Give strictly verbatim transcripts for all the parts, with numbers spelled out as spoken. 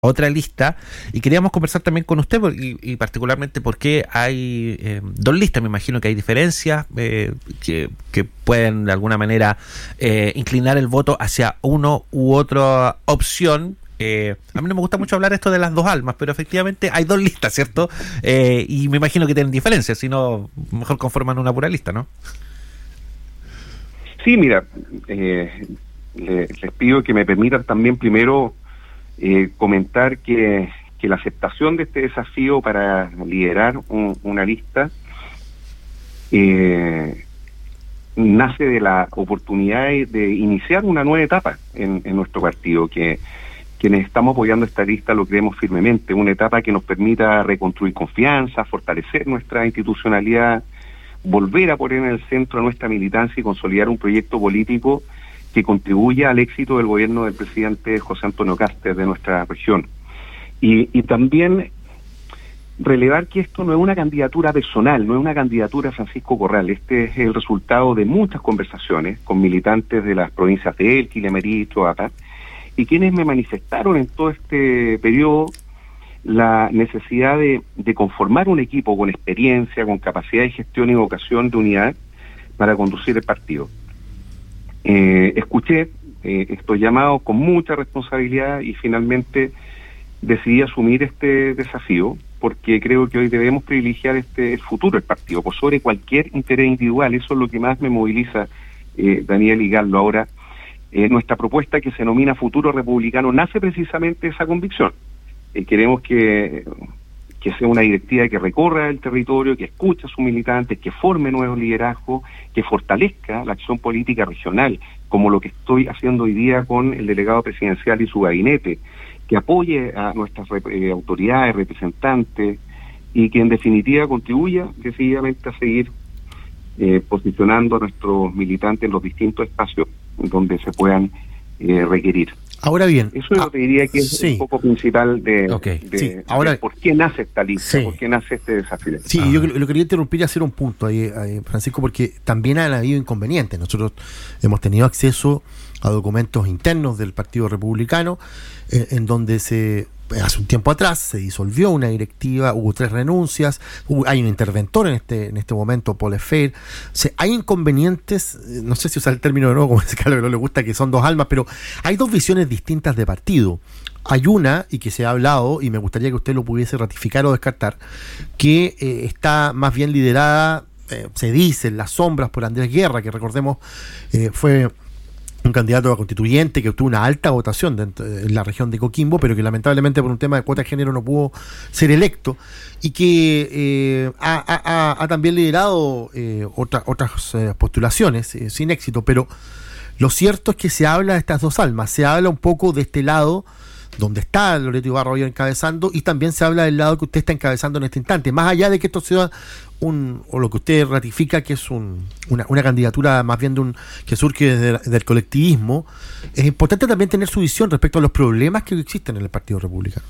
otra lista, y queríamos conversar también con usted por, y, y particularmente por qué hay eh, dos listas. Me imagino que hay diferencias eh, que, que pueden de alguna manera eh, inclinar el voto hacia uno u otra opción. Eh, a mí no me gusta mucho hablar esto de las dos almas, pero efectivamente hay dos listas, ¿cierto? Eh, y me imagino que tienen diferencias, si no, mejor conforman una pura lista, ¿no? Sí, mira, eh, le, les pido que me permitan también primero eh, comentar que, que la aceptación de este desafío para liderar un, una lista eh, nace de la oportunidad de iniciar una nueva etapa en, en nuestro partido, que quienes estamos apoyando esta lista lo creemos firmemente, una etapa que nos permita reconstruir confianza, fortalecer nuestra institucionalidad, volver a poner en el centro a nuestra militancia y consolidar un proyecto político que contribuya al éxito del gobierno del presidente José Antonio Kast de nuestra región. Y, y también relevar que esto no es una candidatura personal, no es una candidatura a Francisco Corral, este es el resultado de muchas conversaciones con militantes de las provincias de Elqui, Lemerí y Choapa, y quienes me manifestaron en todo este periodo la necesidad de, de conformar un equipo con experiencia, con capacidad de gestión y vocación de unidad para conducir el partido. Eh, escuché eh, estos llamados con mucha responsabilidad y finalmente decidí asumir este desafío porque creo que hoy debemos privilegiar este el futuro del partido por sobre cualquier interés individual. Eso es lo que más me moviliza, eh, Daniel y Carlos. Ahora, eh, nuestra propuesta que se denomina Futuro Republicano nace precisamente de esa convicción. Eh, queremos que, que sea una directiva que recorra el territorio, que escuche a sus militantes, que forme nuevos liderazgos, que fortalezca la acción política regional, como lo que estoy haciendo hoy día con el delegado presidencial y su gabinete, que apoye a nuestras eh, autoridades, representantes, y que en definitiva contribuya decididamente a seguir eh, posicionando a nuestros militantes en los distintos espacios donde se puedan eh, requerir. Ahora bien, eso yo ah, te diría que es sí. un poco principal de, okay, de, sí. Ahora, de por qué nace esta lista, sí. por qué nace este desafío. Sí, ah. yo lo quería interrumpir y hacer un punto ahí, ahí, Francisco, porque también han habido inconvenientes. Nosotros hemos tenido acceso a documentos internos del Partido Republicano, eh, en donde se hace un tiempo atrás se disolvió una directiva, hubo tres renuncias, hubo, hay un interventor en este en este momento, Paul Efeir. O sea, hay inconvenientes, no sé si usar el término de nuevo, como dice Carlos, que no le gusta, que son dos almas, pero hay dos visiones distintas de partido. Hay una, y que se ha hablado, y me gustaría que usted lo pudiese ratificar o descartar, que eh, está más bien liderada, eh, se dice, en las sombras por Andrés Guerra, que recordemos eh, fue un candidato a constituyente que obtuvo una alta votación dentro, en la región de Coquimbo, pero que lamentablemente por un tema de cuota de género no pudo ser electo, y que eh, ha, ha, ha también liderado eh, otra, otras eh, postulaciones eh, sin éxito. Pero lo cierto es que se habla de estas dos almas, se habla un poco de este lado donde está Loreto Ibarra hoy encabezando, y también se habla del lado que usted está encabezando en este instante, más allá de que esto sea un, o lo que usted ratifica que es un, una, una candidatura más bien de un que surge desde del colectivismo. Es importante también tener su visión respecto a los problemas que existen en el Partido Republicano.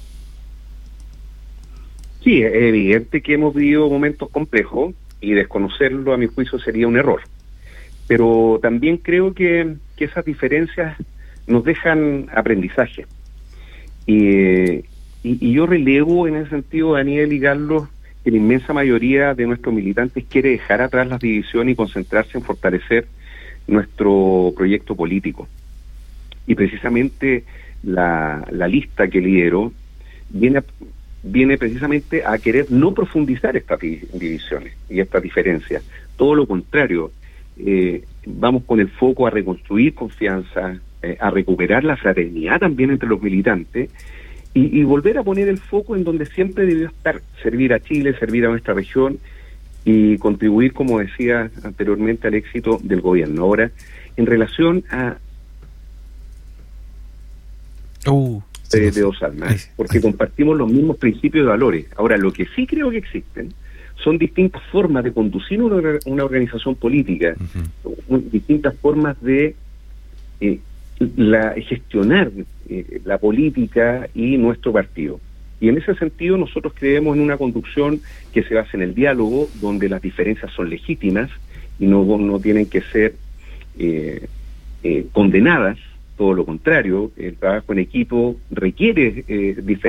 Sí, es evidente que hemos vivido momentos complejos y desconocerlo a mi juicio sería un error, pero también creo que, que esas diferencias nos dejan aprendizaje. Y, y, y yo relevo en ese sentido, Daniel y Carlos, que la inmensa mayoría de nuestros militantes quiere dejar atrás las divisiones y concentrarse en fortalecer nuestro proyecto político. Y precisamente la, la lista que lidero viene, a, viene precisamente a querer no profundizar estas divisiones y estas diferencias. Todo lo contrario, eh, vamos con el foco a reconstruir confianza, eh, a recuperar la fraternidad también entre los militantes, Y, y volver a poner el foco en donde siempre debió estar, servir a Chile, servir a nuestra región y contribuir, como decía anteriormente, al éxito del gobierno. Ahora, en relación a uh, de, de dos almas, porque ay. compartimos los mismos principios y valores. Ahora, lo que sí creo que existen son distintas formas de conducir una, una organización política, uh-huh. distintas formas de eh, la gestionar eh, la política y nuestro partido. Y en ese sentido nosotros creemos en una conducción que se basa en el diálogo, donde las diferencias son legítimas y no, no tienen que ser eh, eh, condenadas todo lo contrario, el trabajo en equipo requiere eh,